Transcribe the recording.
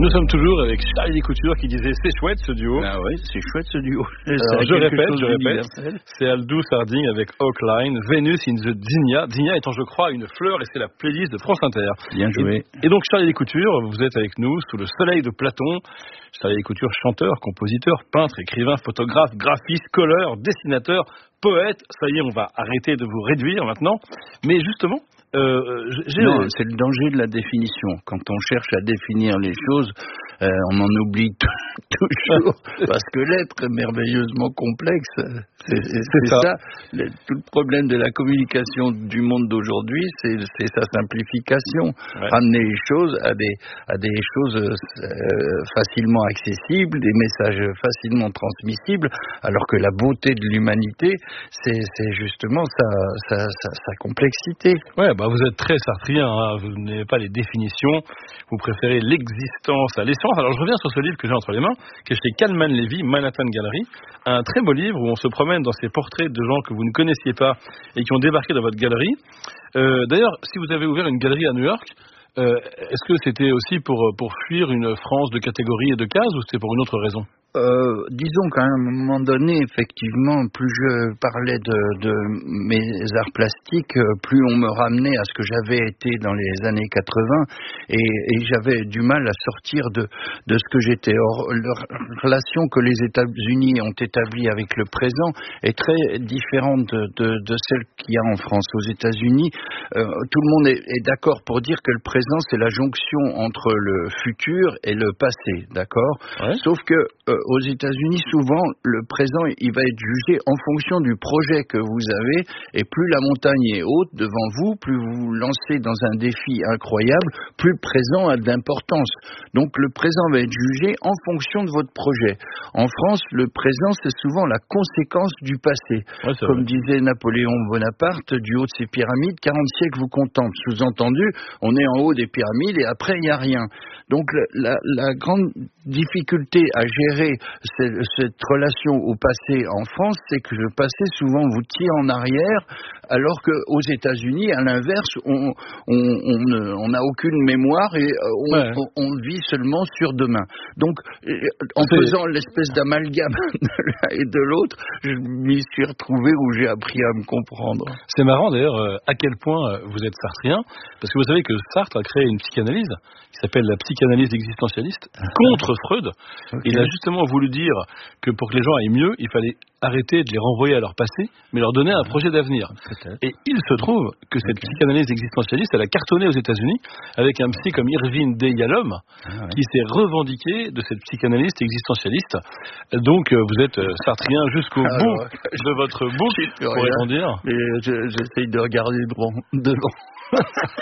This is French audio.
Nous sommes toujours avec Charlie Couture qui disait c'est chouette ce duo. Ah oui, c'est chouette ce duo. Alors, je répète, c'est Aldous Harding avec Oakline, Venus in the Digna. Digna étant, je crois, une fleur, et c'est la playlist de France Inter. Bien joué. Et donc Charlie Couture, vous êtes avec nous sous le soleil de Platon. Charlie Couture, chanteur, compositeur, peintre, écrivain, photographe, graphiste, colleur, dessinateur, poète. Ça y est, on va arrêter de vous réduire maintenant. Mais justement, non, c'est le danger de la définition. Quand on cherche à définir les choses, on en oublie toujours, parce que l'être est merveilleusement complexe. C'est ça. Tout le problème de la communication du monde d'aujourd'hui, c'est sa simplification. Ouais. Ramener les choses à des choses facilement accessibles, des messages facilement transmissibles, alors que la beauté de l'humanité, c'est justement sa complexité. Ouais, vous êtes très sartrien, hein. Vous n'avez pas les définitions, vous préférez l'existence à l'essence. Alors je reviens sur ce livre que j'ai entre les mains, qui est chez Kalman Levy, Manhattan Gallery, un très beau livre où on se promène dans ces portraits de gens que vous ne connaissiez pas et qui ont débarqué dans votre galerie. D'ailleurs, si vous avez ouvert une galerie à New York, est-ce que c'était aussi pour fuir une France de catégories et de cases, ou c'était pour une autre raison ? Disons qu'à un moment donné, effectivement, plus je parlais de mes arts plastiques, plus on me ramenait à ce que j'avais été dans les années 80, et j'avais du mal à sortir de ce que j'étais. Or, la relation que les États-Unis ont établie avec le présent est très différente de celle qu'il y a en France. Aux États-Unis, tout le monde est d'accord pour dire que le présent, c'est la jonction entre le futur et le passé, d'accord ? Ouais. Sauf que aux États-Unis, souvent, le présent, il va être jugé en fonction du projet que vous avez, et plus la montagne est haute devant vous, plus vous vous lancez dans un défi incroyable, plus le présent a d'importance. Donc, le présent va être jugé en fonction de votre projet. En France, le présent, c'est souvent la conséquence du passé. Ouais, comme disait Napoléon Bonaparte, du haut de ces pyramides, 40 siècles vous contemplent. Sous-entendu, on est en haut des pyramides et après, il n'y a rien. Donc, la grande difficulté à gérer cette relation au passé en France, c'est que le passé souvent vous tire en arrière, alors qu'aux États-Unis, à l'inverse, on n'a aucune mémoire et on vit seulement sur demain. Donc, en faisant l'espèce d'amalgame de l'un et de l'autre, je m'y suis retrouvé où j'ai appris à me comprendre. C'est marrant d'ailleurs à quel point vous êtes sartrien, parce que vous savez que Sartre a créé une psychanalyse qui s'appelle la psychanalyse existentialiste contre Freud. Okay. Il a justement voulu dire que pour que les gens aillent mieux, il fallait arrêter de les renvoyer à leur passé, mais leur donner un projet d'avenir. Et il se trouve que cette psychanalyse existentialiste, elle a cartonné aux États-Unis avec un psy comme Irving D. Yalom, qui s'est revendiqué de cette psychanalyste existentialiste. Donc vous êtes sartrien jusqu'au bout de votre bouche, pourrait-on dire. Mais j'essaye de regarder devant.